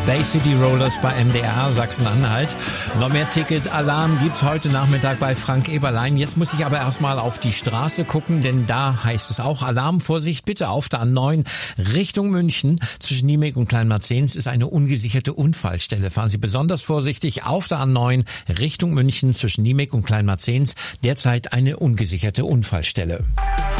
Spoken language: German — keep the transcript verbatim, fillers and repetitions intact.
Bay City Rollers bei M D R Sachsen-Anhalt. Noch mehr Ticket-Alarm gibt's heute Nachmittag bei Frank Eberlein. Jetzt muss ich aber erstmal auf die Straße gucken, denn da heißt es auch Alarm, Vorsicht, bitte auf der A neun Richtung München. Zwischen Niemek und Kleinmarzens ist eine ungesicherte Unfallstelle. Fahren Sie besonders vorsichtig auf der A neun Richtung München zwischen Niemek und Kleinmarzens. Derzeit eine ungesicherte Unfallstelle.